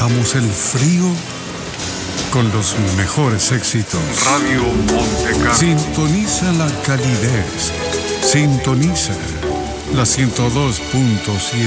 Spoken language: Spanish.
bajamos el frío con los mejores éxitos. Radio Montecarlo. Sintoniza la calidez. Sintoniza la 102.7.